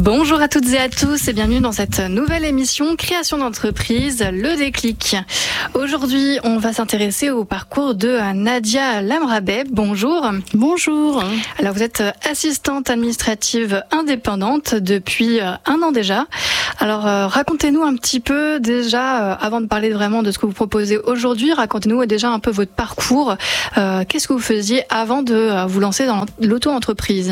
Bonjour à toutes et à tous et bienvenue dans cette nouvelle émission Création d'entreprise, le déclic. Aujourd'hui, on va s'intéresser au parcours de Nadia Lamrabeb. Bonjour. Bonjour. Alors vous êtes assistante administrative indépendante depuis un an déjà. Alors racontez-nous un petit peu déjà, avant de parler vraiment de ce que vous proposez aujourd'hui, racontez-nous déjà un peu votre parcours. Qu'est-ce que vous faisiez avant de vous lancer dans l'auto-entreprise ?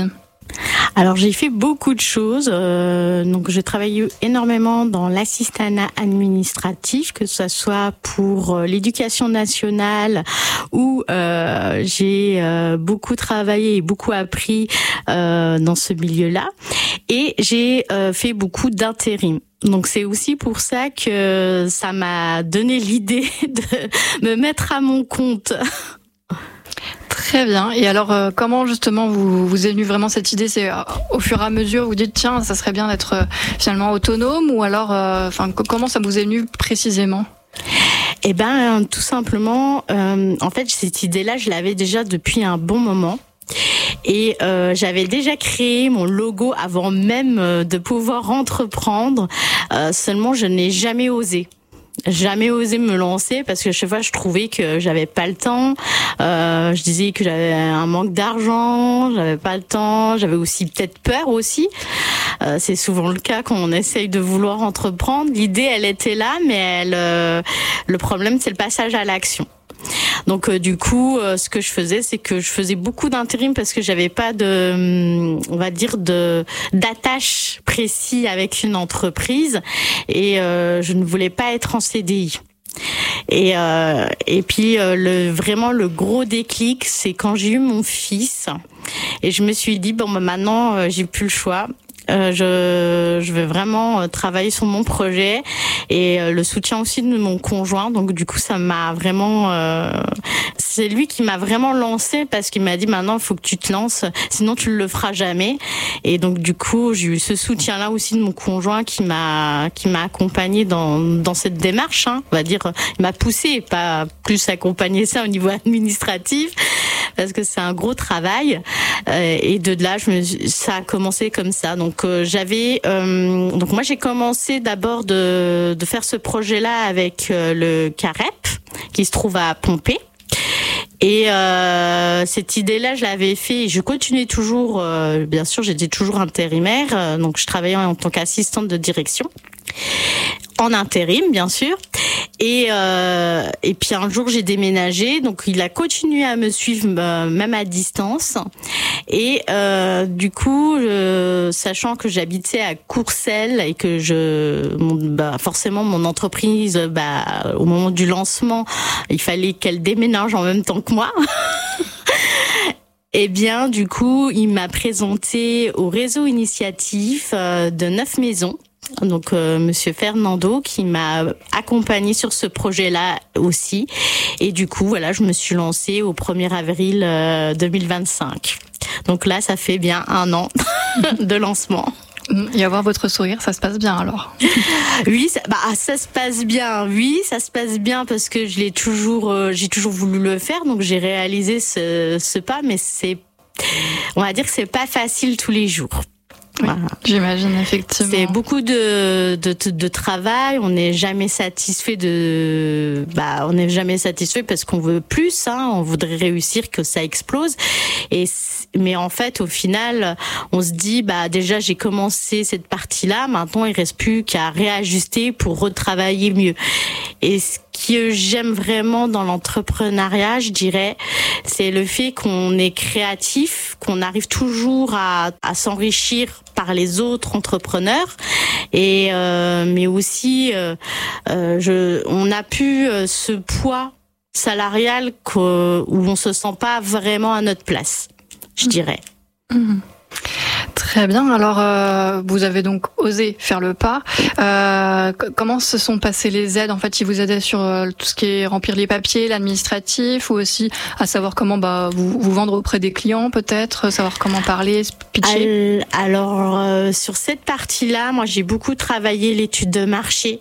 Alors j'ai fait beaucoup de choses, donc j'ai travaillé énormément dans l'assistanat administratif, que ce soit pour l'éducation nationale où j'ai beaucoup travaillé et beaucoup appris dans ce milieu-là, et j'ai fait beaucoup d'intérim. Donc c'est aussi pour ça que ça m'a donné l'idée de me mettre à mon compte. Très bien. Et alors, comment justement vous est venue vraiment cette idée ? C'est au fur et à mesure, vous dites tiens, ça serait bien d'être finalement autonome, ou alors, comment ça vous est venu précisément ? Eh ben, tout simplement, en fait, cette idée-là, je l'avais déjà depuis un bon moment. Et j'avais déjà créé mon logo avant même de pouvoir entreprendre. Seulement, je n'ai jamais osé me lancer parce que chaque fois je trouvais que j'avais pas le temps. Je disais que j'avais un manque d'argent, j'avais pas le temps, j'avais aussi peut-être peur aussi. C'est souvent le cas quand on essaye de vouloir entreprendre. L'idée, elle était là, mais le problème, c'est le passage à l'action. Donc du coup, ce que je faisais, c'est que je faisais beaucoup d'intérim parce que j'avais pas d'attache précis avec une entreprise, et je ne voulais pas être en CDI. Et puis vraiment le gros déclic, c'est quand j'ai eu mon fils, et je me suis dit maintenant j'ai plus le choix. Je vais vraiment travailler sur mon projet, et le soutien aussi de mon conjoint. Donc du coup, ça m'a vraiment c'est lui qui m'a vraiment lancé, parce qu'il m'a dit maintenant il faut que tu te lances, sinon tu le feras jamais. Et donc du coup, j'ai eu ce soutien là aussi de mon conjoint qui m'a accompagné dans cette démarche, on va dire. Il m'a poussé, pas plus accompagné ça au niveau administratif, parce que c'est un gros travail. Et de là, ça a commencé comme ça. Donc donc moi j'ai commencé d'abord de faire ce projet-là avec le CAREP qui se trouve à Pompée. Et cette idée-là, je l'avais fait, et je continuais toujours. Bien sûr, j'étais toujours intérimaire, donc je travaillais en tant qu'assistante de direction, en intérim, bien sûr. Et puis un jour, j'ai déménagé, donc il a continué à me suivre même à distance. Et du coup, sachant que j'habitais à Courcelles et que forcément mon entreprise, au moment du lancement, il fallait qu'elle déménage en même temps que moi. Eh bien, du coup, il m'a présenté au réseau initiatif de 9 maisons. Donc Monsieur Fernando, qui m'a accompagnée sur ce projet-là aussi. Et du coup, voilà, je me suis lancée au 1er avril 2025. Donc là, ça fait bien un an de lancement. Et à voir votre sourire, ça se passe bien alors ? Oui, ça se passe bien. Oui, ça se passe bien parce que j'ai toujours voulu le faire. Donc j'ai réalisé ce pas, mais on va dire que c'est pas facile tous les jours. Oui, voilà. J'imagine effectivement. C'est beaucoup de travail. On n'est jamais satisfait on n'est jamais satisfait parce qu'on veut plus. On voudrait réussir, que ça explose. Mais en fait, au final, on se dit, déjà j'ai commencé cette partie-là. Maintenant, il reste plus qu'à réajuster pour retravailler mieux. Et ce que j'aime vraiment dans l'entrepreneuriat, je dirais, c'est le fait qu'on est créatif, qu'on arrive toujours à s'enrichir par les autres entrepreneurs, et mais aussi on n'a plus ce poids salarial où on se sent pas vraiment à notre place, je dirais. Mmh. Très bien. Alors, vous avez donc osé faire le pas. Comment se sont passées les aides ? En fait, ils vous aidaient sur tout ce qui est remplir les papiers, l'administratif, ou aussi à savoir comment vous vendre auprès des clients, peut-être, savoir comment parler, pitcher. Alors, sur cette partie-là, moi, j'ai beaucoup travaillé l'étude de marché.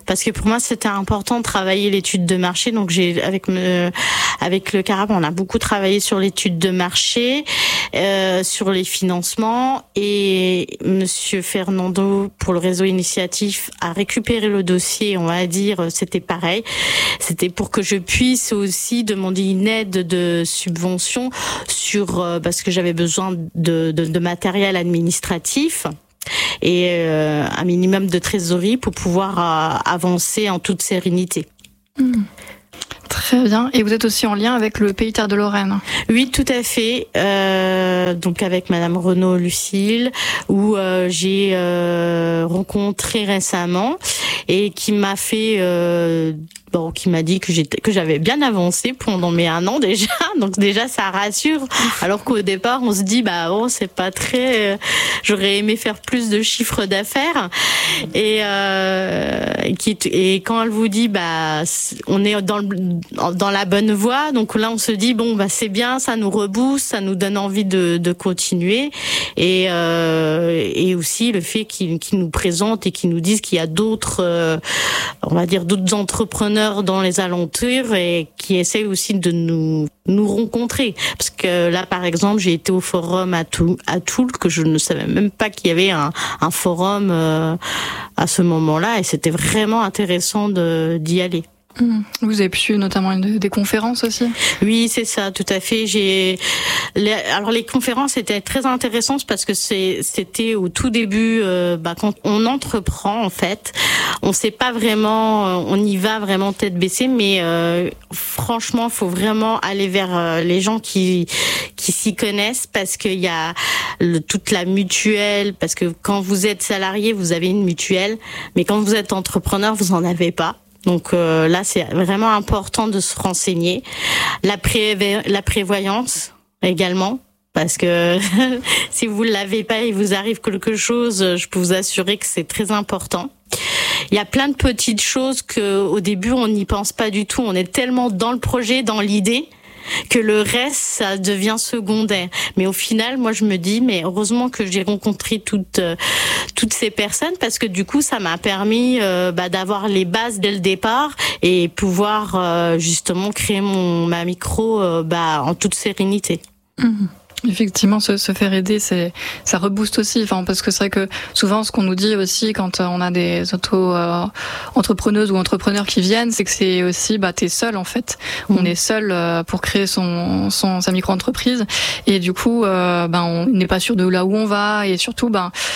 parce que pour moi c'était important de travailler l'étude de marché. Donc avec le CARAP, on a beaucoup travaillé sur l'étude de marché, sur les financements, et Monsieur Fernando pour le réseau initiatif a récupéré le dossier. On va dire c'était pareil, c'était pour que je puisse aussi demander une aide de subvention sur parce que j'avais besoin de matériel administratif et un minimum de trésorerie pour pouvoir avancer en toute sérénité. Très bien. Et vous êtes aussi en lien avec le Pays Terre de Lorraine? Oui, tout à fait. Donc avec Madame Renaud-Lucile, où j'ai rencontré récemment et qui m'a fait qui m'a dit que j'avais bien avancé pendant mes 1 an déjà. Donc déjà ça rassure. Alors qu'au départ on se dit c'est pas très. J'aurais aimé faire plus de chiffre d'affaires. Et quand elle vous dit on est dans la bonne voie. Donc là on se dit c'est bien, ça nous rebooste, ça nous donne envie de continuer. Et aussi le fait qu'ils nous présentent et qu'ils nous disent qu'il y a d'autres d'autres entrepreneurs dans les alentours et qui essaient aussi de nous rencontrer. Parce que là, par exemple, j'ai été au forum à Toul, que je ne savais même pas qu'il y avait un forum à ce moment-là, et c'était vraiment intéressant d'y aller. Vous avez pu suivre notamment des conférences aussi? Oui, c'est ça, tout à fait. Alors les conférences étaient très intéressantes parce que c'était au tout début, quand on entreprend en fait, on sait pas vraiment, on y va vraiment tête baissée, mais franchement, faut vraiment aller vers les gens qui s'y connaissent, parce qu'il y a toute la mutuelle, parce que quand vous êtes salarié, vous avez une mutuelle, mais quand vous êtes entrepreneur, vous en avez pas. Donc là, c'est vraiment important de se renseigner. La prévoyance également, parce que si vous ne l'avez pas et vous arrive quelque chose, je peux vous assurer que c'est très important. Il y a plein de petites choses qu'au début, on n'y pense pas du tout. On est tellement dans le projet, dans l'idée, que le reste, ça devient secondaire. Mais au final, moi, je me dis, mais heureusement que j'ai rencontré toutes ces personnes, parce que du coup, ça m'a permis d'avoir les bases dès le départ et pouvoir justement créer ma micro en toute sérénité. Effectivement, se faire aider, ça rebooste aussi. Parce que c'est vrai que souvent, ce qu'on nous dit aussi quand on a des entrepreneuses ou entrepreneurs qui viennent, c'est que c'est aussi, t'es seul en fait. On est seul pour créer sa micro-entreprise, et du coup, on n'est pas sûr de là où on va, et surtout,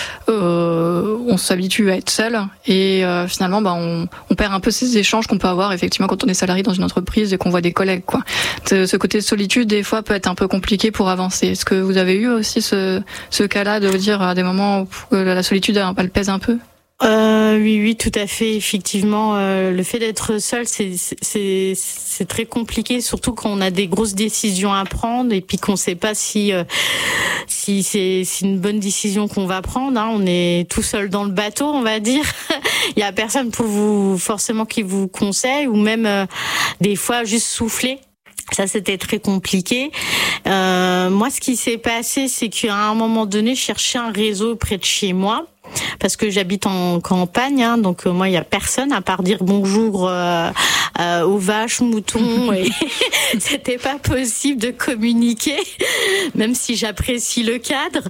on s'habitue à être seul, et finalement, on perd un peu ces échanges qu'on peut avoir effectivement quand on est salarié dans une entreprise et qu'on voit des collègues, quoi. Ce côté de solitude, des fois, peut être un peu compliqué pour avancer. Est-ce que vous avez eu aussi ce cas-là de vous dire à des moments où la solitude elle pèse un peu? Oui, tout à fait. Effectivement, le fait d'être seul, c'est très compliqué, surtout quand on a des grosses décisions à prendre et puis qu'on ne sait pas si c'est une bonne décision qu'on va prendre. On est tout seul dans le bateau, on va dire. Il y a personne forcément qui vous conseille, ou même des fois juste souffler. Ça, c'était très compliqué. Moi, ce qui s'est passé, c'est qu'à un moment donné, je cherchais un réseau près de chez moi, parce que j'habite en campagne, donc moi, il y a personne à part dire bonjour aux vaches, moutons, et c'était pas possible de communiquer, même si j'apprécie le cadre.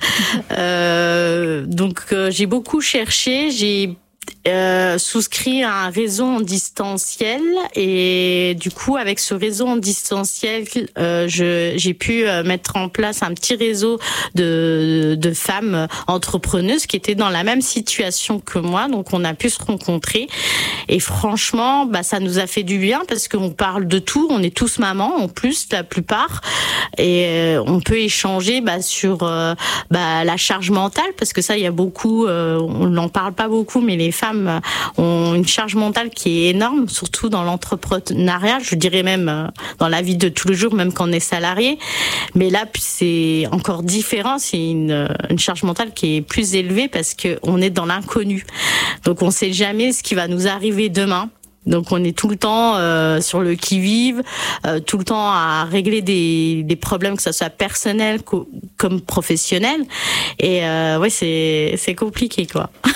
Donc, j'ai beaucoup cherché, j'ai souscrit à un réseau en distanciel, et du coup avec ce réseau en distanciel j'ai pu mettre en place un petit réseau de femmes entrepreneuses qui étaient dans la même situation que moi, donc on a pu se rencontrer, et franchement ça nous a fait du bien, parce qu'on parle de tout, on est tous mamans en plus la plupart, et on peut échanger sur la charge mentale, parce que ça il y a beaucoup, on n'en parle pas beaucoup, mais les femmes ont une charge mentale qui est énorme, surtout dans l'entrepreneuriat, je dirais même dans la vie de tous les jours, même quand on est salarié. Mais là, c'est encore différent, c'est une charge mentale qui est plus élevée, parce qu'on est dans l'inconnu. Donc on ne sait jamais ce qui va nous arriver demain. Donc on est tout le temps sur le qui-vive, tout le temps à régler des problèmes, que ça soit personnel comme professionnel, et c'est compliqué, quoi.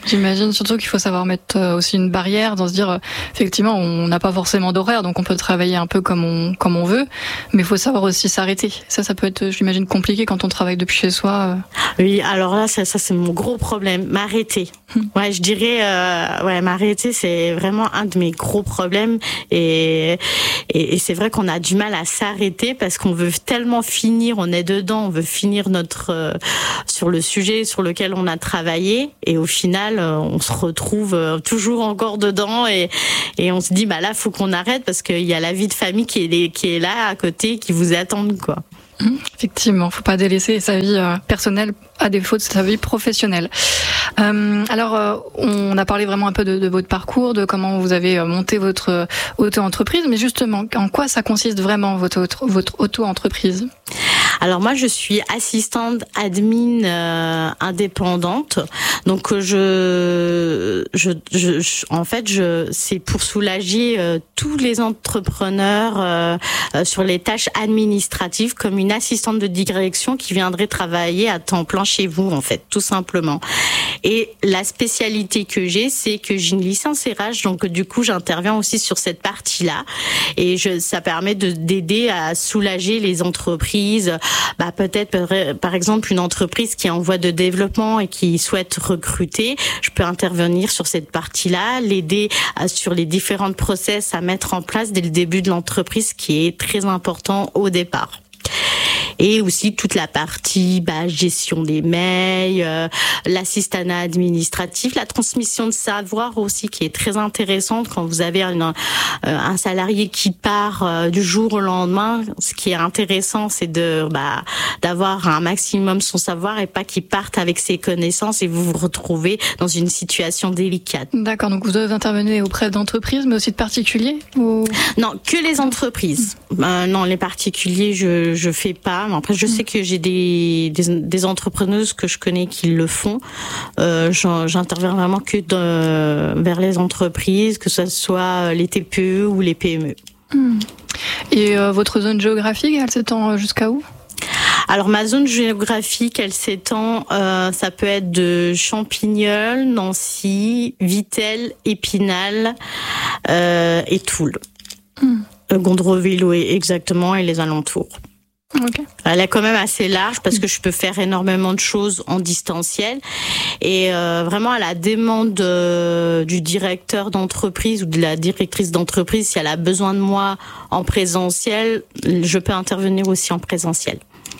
J'imagine surtout qu'il faut savoir mettre aussi une barrière, dans se dire effectivement on n'a pas forcément d'horaire, donc on peut travailler un peu comme on veut, mais il faut savoir aussi s'arrêter. Ça peut être, j'imagine, compliqué quand on travaille depuis chez soi. Oui, alors là ça c'est mon gros problème, m'arrêter. Ouais, je dirais m'arrêter, c'est vraiment un de mes gros problèmes et c'est vrai qu'on a du mal à s'arrêter parce qu'on veut tellement finir, on est dedans, on veut finir notre sur le sujet sur lequel on a travaillé et au final on se retrouve toujours encore dedans et on se dit là faut qu'on arrête parce qu'il y a la vie de famille qui est là à côté qui vous attend quoi. Effectivement, faut pas délaisser sa vie personnelle à défaut de sa vie professionnelle. Alors, on a parlé vraiment un peu de votre parcours, de comment vous avez monté votre auto-entreprise, mais justement, en quoi ça consiste vraiment votre auto-entreprise ? Alors moi je suis assistante admin indépendante. Donc en fait c'est pour soulager tous les entrepreneurs sur les tâches administratives comme une assistante de direction qui viendrait travailler à temps plein chez vous en fait, tout simplement. Et la spécialité que j'ai, c'est que j'ai une licence RH, donc du coup j'interviens aussi sur cette partie-là et ça permet d'aider à soulager les entreprises. Peut-être par exemple une entreprise qui est en voie de développement et qui souhaite recruter, je peux intervenir sur cette partie-là, l'aider sur les différentes process à mettre en place dès le début de l'entreprise, qui est très important au départ. Et aussi toute la partie gestion des mails, l'assistanat administratif, la transmission de savoir aussi qui est très intéressante quand vous avez un salarié qui part du jour au lendemain. Ce qui est intéressant, c'est d'avoir un maximum son savoir et pas qu'il parte avec ses connaissances et vous vous retrouvez dans une situation délicate. D'accord, donc vous intervenez auprès d'entreprises mais aussi de particuliers ou... Non, que les entreprises. Non, les particuliers, je fais pas. Après, je sais que j'ai des entrepreneuses que je connais qui le font. J'interviens vraiment que vers les entreprises, que ce soit les TPE ou les PME. Et votre zone géographique, elle s'étend jusqu'à où ? Alors ma zone géographique, elle s'étend, ça peut être de Champignol, Nancy, Vittel, Épinal et Toul. Gondreville, oui, exactement, et les alentours. Okay. Elle est quand même assez large parce que je peux faire énormément de choses en distanciel et vraiment à la demande du directeur d'entreprise ou de la directrice d'entreprise, si elle a besoin de moi en présentiel, je peux intervenir aussi en présentiel.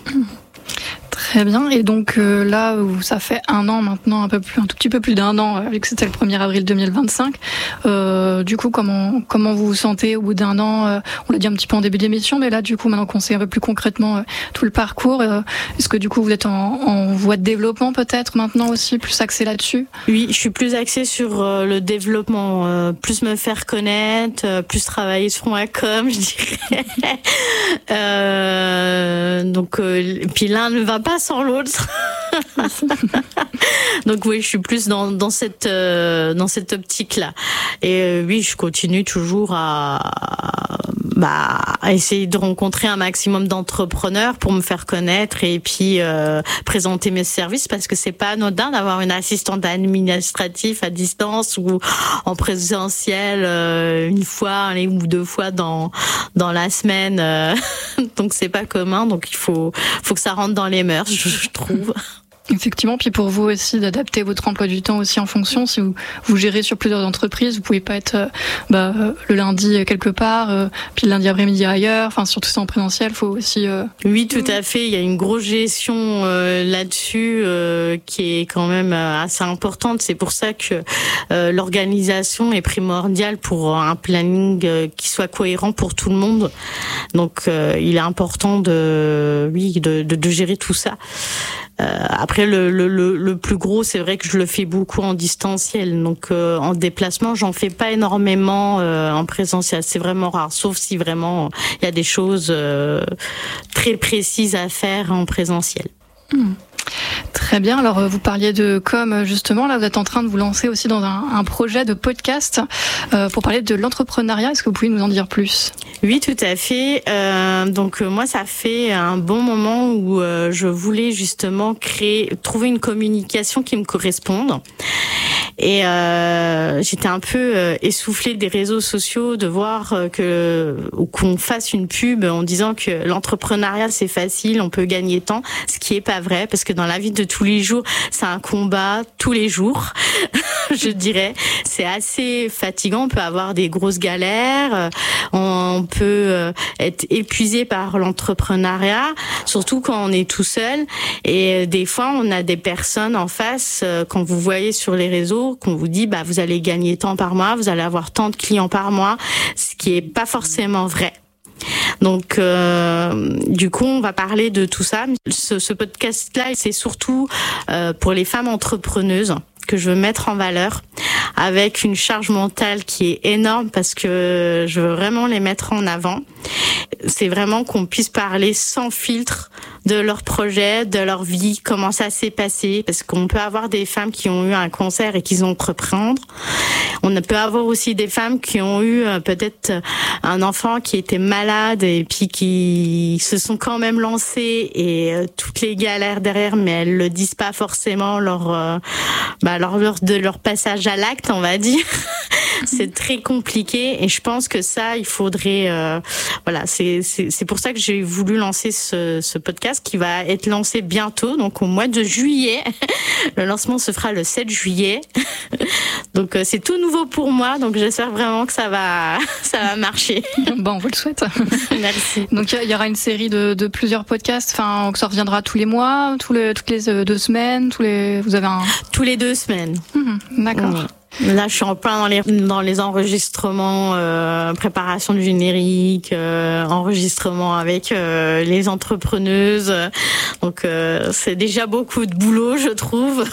Très bien. Et donc là, ça fait un an maintenant, un tout petit peu plus d'un an, vu que c'était le 1er avril 2025. Du coup, comment vous vous sentez au bout d'un an ? On l'a dit un petit peu en début d'émission, mais là, du coup, maintenant qu'on sait un peu plus concrètement tout le parcours, est-ce que du coup vous êtes en voie de développement peut-être maintenant aussi, plus axé là-dessus ? Oui, je suis plus axée sur le développement, plus me faire connaître, plus travailler sur ma com, je dirais. Donc, puis l'un ne va pas sans l'autre. Donc oui, je suis plus dans cette optique-là. Et oui, je continue toujours à essayer de rencontrer un maximum d'entrepreneurs pour me faire connaître et puis présenter mes services, parce que c'est pas anodin d'avoir une assistante administrative à distance ou en présentiel une fois ou deux fois dans la semaine. Donc c'est pas commun, donc il faut que ça rentre dans les mœurs, je trouve. Effectivement, puis pour vous aussi d'adapter votre emploi du temps aussi en fonction. Si vous gérez sur plusieurs entreprises, vous pouvez pas être le lundi quelque part, puis le lundi après-midi ailleurs. Enfin, surtout ça en présentiel, faut aussi. Oui, tout à fait. Il y a une grosse gestion là-dessus qui est quand même assez importante. C'est pour ça que l'organisation est primordiale pour un planning qui soit cohérent pour tout le monde. Donc, il est important de gérer tout ça. Après le plus gros, c'est vrai que je le fais beaucoup en distanciel, donc en déplacement j'en fais pas énormément en présentiel, c'est vraiment rare, sauf si vraiment il y a des choses très précises à faire en présentiel. Très bien. Alors, vous parliez de com, justement. Là, vous êtes en train de vous lancer aussi dans un projet de podcast pour parler de l'entrepreneuriat. Est-ce que vous pouvez nous en dire plus ? Oui, tout à fait. Donc, moi, ça fait un bon moment où je voulais justement trouver une communication qui me corresponde. Et j'étais un peu essoufflée des réseaux sociaux de voir qu'on fasse une pub en disant que l'entrepreneuriat c'est facile, on peut gagner tant, ce qui est pas vrai, parce que dans la vie de tous les jours, c'est un combat tous les jours. Je dirais, c'est assez fatigant. On peut avoir des grosses galères, on peut être épuisé par l'entrepreneuriat, surtout quand on est tout seul. Et des fois, on a des personnes en face, quand vous voyez sur les réseaux, qu'on vous dit, vous allez gagner tant par mois, vous allez avoir tant de clients par mois, ce qui est pas forcément vrai. Donc, du coup, on va parler de tout ça. Ce podcast-là, c'est surtout pour les femmes entrepreneuses que je veux mettre en valeur, avec une charge mentale qui est énorme, parce que je veux vraiment les mettre en avant. C'est vraiment qu'on puisse parler sans filtre de leur projet, de leur vie, comment ça s'est passé, parce qu'on peut avoir des femmes qui ont eu un cancer et qui ont entreprendre. On peut avoir aussi des femmes qui ont eu peut-être un enfant qui était malade et puis qui se sont quand même lancées, et toutes les galères derrière, mais elles le disent pas forcément lors de leur passage à l'acte, on va dire. C'est très compliqué, et je pense que ça, il faudrait, c'est pour ça que j'ai voulu lancer ce podcast, qui va être lancé bientôt, donc au mois de juillet. Le lancement se fera le 7 juillet. Donc c'est tout nouveau pour moi, donc j'espère vraiment que ça va marcher. Bon, on vous le souhaite. Merci. Donc il y aura une série de plusieurs podcasts, enfin que ça reviendra tous les mois, toutes les 2 semaines, vous avez un... Tous les 2 semaines. D'accord. Oui. Là, je suis en plein dans les enregistrements, préparation du générique, enregistrement avec les entrepreneuses. Donc, c'est déjà beaucoup de boulot, je trouve.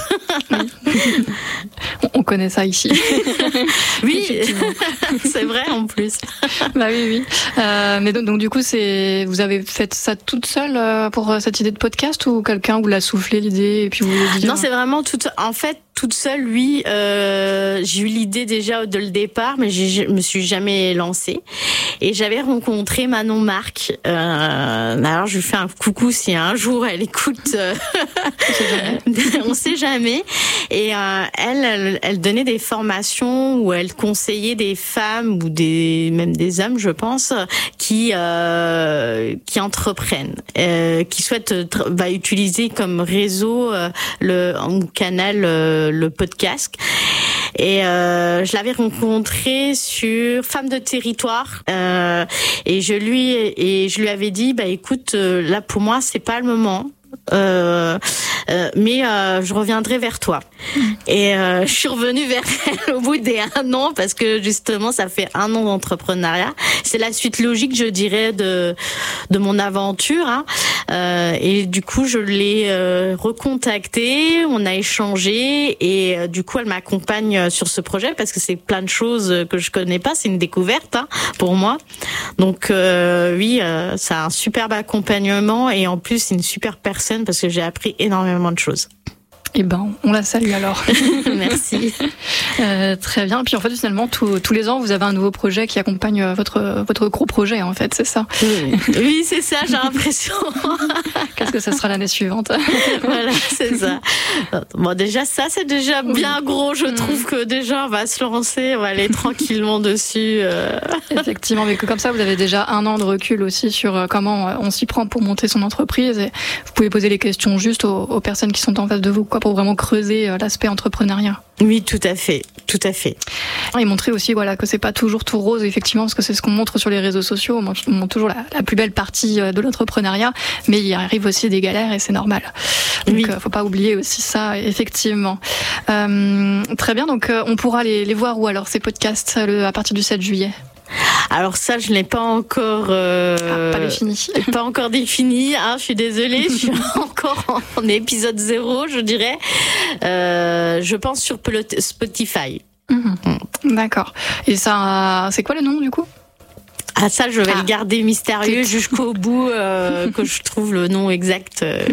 On connaît ça ici. Oui, c'est vrai en plus. Oui. Mais donc du coup, vous avez fait ça toute seule pour cette idée de podcast, ou quelqu'un vous l'a soufflé l'idée et puis vous l'avez dit? Non, c'est vraiment toute seule, oui. J'ai eu l'idée déjà de le départ, mais je me suis jamais lancée. Et j'avais rencontré Manon Marc. Alors je lui fais un coucou si un jour elle écoute. On sait jamais. Et elle donnait des formations où elle conseillait des femmes ou même des hommes, je pense, qui entreprennent, qui souhaitent utiliser comme réseau ou canal le podcast. Et je l'avais rencontré sur Femmes de Territoire, et je lui avais dit, écoute, là pour moi c'est pas le moment. Mais je reviendrai vers toi. Et je suis revenue vers elle au bout des 1 an, parce que justement ça fait 1 an d'entrepreneuriat. C'est la suite logique, je dirais, de mon aventure, hein. Et du coup je l'ai recontactée, on a échangé, et du coup elle m'accompagne sur ce projet, parce que c'est plein de choses que je connais pas, c'est une découverte, hein, pour moi. Donc oui, c'est un superbe accompagnement, et en plus c'est une super personne, parce que j'ai appris énormément de choses. Eh ben, on la salue alors. Merci. Très bien. Et puis en fait, finalement, tous les ans, vous avez un nouveau projet qui accompagne votre gros projet, en fait, c'est ça? Oui, c'est ça, j'ai l'impression. Qu'est-ce que ça sera l'année suivante? Voilà, c'est ça. Bon, déjà, ça, c'est déjà bien gros. Je trouve que déjà, on va se lancer, on va aller tranquillement dessus. Effectivement, mais que comme ça, vous avez déjà 1 an de recul aussi sur comment on s'y prend pour monter son entreprise, et vous pouvez poser les questions juste aux personnes qui sont en face de vous, pour vraiment creuser l'aspect entrepreneuriat. Oui, tout à fait. Et montrer aussi que c'est pas toujours tout rose, effectivement, parce que c'est ce qu'on montre sur les réseaux sociaux. On montre toujours la plus belle partie de l'entrepreneuriat, mais il arrive aussi des galères, et c'est normal. Donc faut pas oublier aussi ça, effectivement. Très bien, donc on pourra les voir où alors, ces podcasts, à partir du 7 juillet? Alors ça, je l'ai pas encore pas défini. Pas encore défini, hein, je suis désolée, je suis encore en épisode 0, je dirais. Je pense sur Spotify. D'accord. Et ça, c'est quoi le nom du coup? Ah, ça, je vais le garder mystérieux jusqu'au bout, que je trouve le nom exact.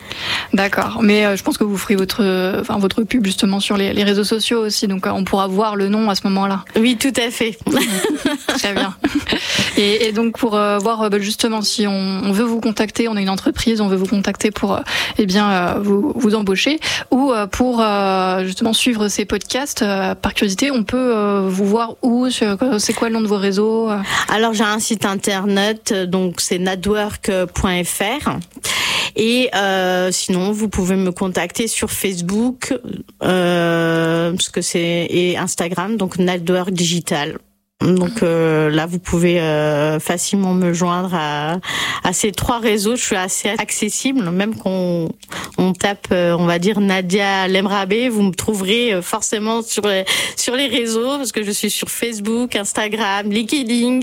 D'accord, mais je pense que vous ferez votre pub justement sur les réseaux sociaux aussi, donc on pourra voir le nom à ce moment-là. Oui, tout à fait. Très bien. Et donc pour voir justement si on veut vous contacter, on est une entreprise, on veut vous contacter pour vous embaucher ou pour justement suivre ces podcasts, par curiosité, on peut vous voir où, c'est quoi le nom de vos réseaux? Alors j'ai un site internet, donc c'est nadwork.fr. Et sinon, vous pouvez me contacter sur Facebook, parce que et Instagram, donc Nadwork Digital. Donc là, vous pouvez facilement me joindre à ces 3 réseaux. Je suis assez accessible, même qu'on tape, on va dire Nadia Lemrabé, vous me trouverez forcément sur les réseaux, parce que je suis sur Facebook, Instagram, LinkedIn.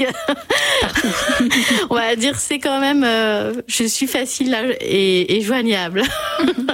On va dire c'est quand même, je suis facile et joignable.